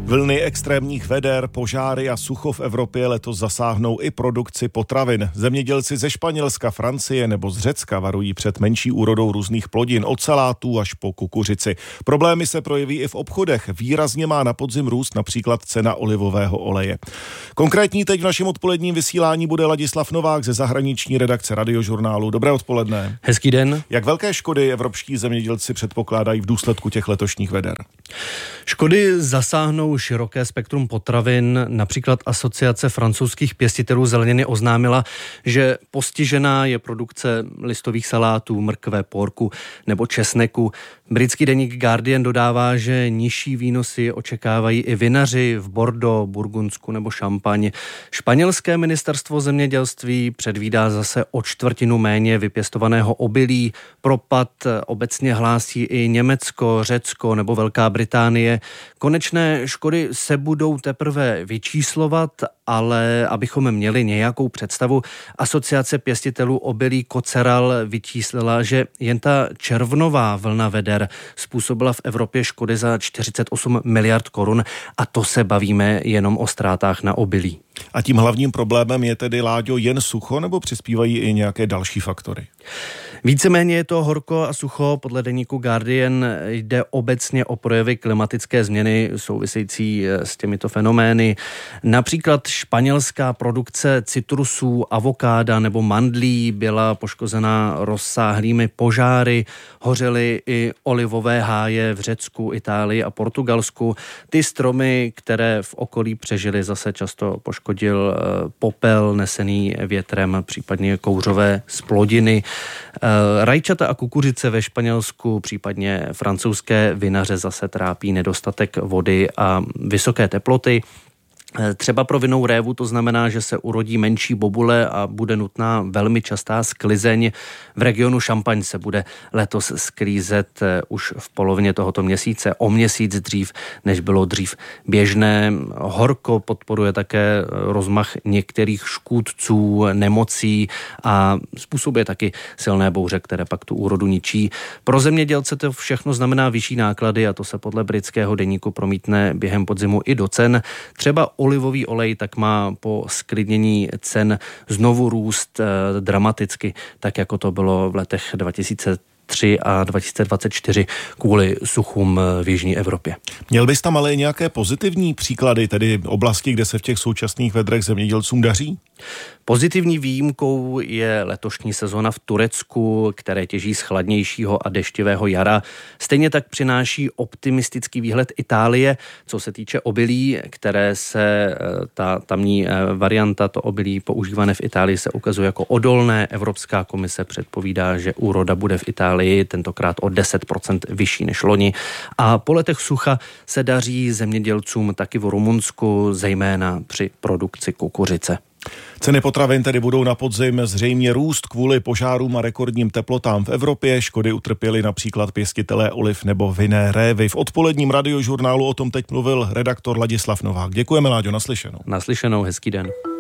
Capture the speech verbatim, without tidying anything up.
Vlny extrémních veder, požáry a sucho v Evropě letos zasáhnou i produkci potravin. Zemědělci ze Španělska, Francie nebo z Řecka varují před menší úrodou různých plodin, od salátů až po kukuřici. Problémy se projeví i v obchodech. Výrazně má na podzim růst například cena olivového oleje. Konkrétní teď v našem odpoledním vysílání bude Ladislav Novák ze zahraniční redakce Radiožurnálu. Dobré odpoledne. Hezký den. Jak velké škody evropští zemědělci předpokládají v důsledku těch letošních veder? Škody zasáhnou široké spektrum potravin. Například Asociace francouzských pěstitelů zeleniny oznámila, že postižená je produkce listových salátů, mrkve, porku nebo česneku. Britský deník Guardian dodává, že nižší výnosy očekávají i vinaři v Bordeaux, Burgundsku nebo Šampaň. Španělské ministerstvo zemědělství předvídá zase o čtvrtinu méně vypěstovaného obilí. Propad obecně hlásí i Německo, Řecko nebo Velká Británie. Konečné škody se budou teprve vyčíslovat, ale abychom měli nějakou představu, Asociace pěstitelů obilí Koceral vyčíslila, že jen ta červnová vlna veder způsobila v Evropě škody za čtyřicet osm miliard korun a to se bavíme jenom o ztrátách na obilí. A tím hlavním problémem je tedy, Láďo, jen sucho nebo přispívají i nějaké další faktory? Víceméně je to horko a sucho. Podle deníku Guardian jde obecně o projevy klimatické změny související s těmito fenomény. Například španělská produkce citrusů, avokáda nebo mandlí byla poškozena rozsáhlými požáry. Hořely i olivové háje v Řecku, Itálii a Portugalsku. Ty stromy, které v okolí přežily, zase často poškodil popel nesený větrem, případně kouřové zplodiny. Rajčata a kukuřice ve Španělsku, případně francouzské vinaře zase trápí nedostatek vody a vysoké teploty. Třeba pro vinnou révu to znamená, že se urodí menší bobule a bude nutná velmi častá sklizeň. V regionu Šampaň se bude letos sklízet už v polovině tohoto měsíce, o měsíc dřív, než bylo dřív běžné. Horko podporuje také rozmach některých škůdců, nemocí a způsobuje taky silné bouře, které pak tu úrodu ničí. Pro zemědělce to všechno znamená vyšší náklady a to se podle britského deníku promítne během podzimu i do cen. Třeba olivový olej tak má po sklidnění cen znovu růst eh, dramaticky, tak jako to bylo v letech dva tisíce tři a dva tisíce dvacet čtyři kvůli suchům v jižní Evropě. Měl bys tam ale nějaké pozitivní příklady, tedy oblasti, kde se v těch současných vedrech zemědělcům daří? Pozitivní výjimkou je letošní sezona v Turecku, které těží z chladnějšího a deštivého jara. Stejně tak přináší optimistický výhled Itálie, co se týče obilí, které se, ta tamní varianta, to obilí používané v Itálii se ukazuje jako odolné. Evropská komise předpovídá, že úroda bude v Itálii tentokrát o deset procent vyšší než loni. A po letech sucha se daří zemědělcům taky v Rumunsku, zejména při produkci kukuřice. Ceny potravin tedy budou na podzim zřejmě růst kvůli požárům a rekordním teplotám v Evropě. Škody utrpěli například pěstitelé oliv nebo vinné révy. V odpoledním Radiožurnálu o tom teď mluvil redaktor Ladislav Novák. Děkujeme, Láďo, naslyšenou. Naslyšenou, hezký den.